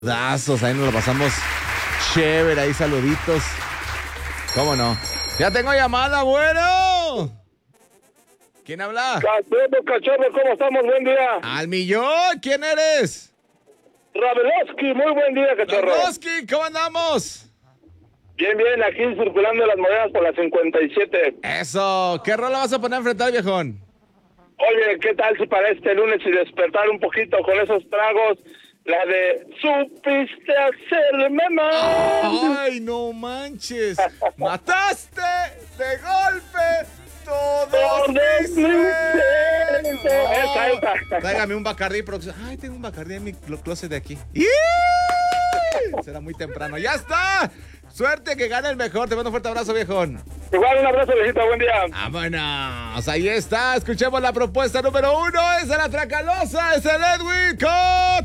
Dazos, ahí nos lo pasamos chévere, ahí saluditos. ¿Cómo no? Ya tengo llamada, bueno. ¿Quién habla? Cachorro, ¿cómo estamos? Buen día. Al millón, ¿quién eres? Ravelowski, muy buen día, Cachorro. Ravelowski, ¿cómo andamos? Bien, aquí circulando las monedas por las 57. Eso, ¿qué rola vas a poner a enfrentar, viejón? Oye, ¿qué tal si para este lunes y despertar un poquito con esos tragos? La de supiste hacerme mal. Ay, no manches. Mataste de golpe todos mis sueños. Esa. Tráigame un Bacardí, producción. Ay, tengo un Bacardí en mi closet de aquí. Será muy temprano. ¡Ya está! Suerte, que gane el mejor. Te mando un fuerte abrazo, viejón. Igual, un abrazo, viejita. Buen día. Vámonos. Ahí está. Escuchemos la propuesta número 1. Es de la Tracalosa. Es el Edwin con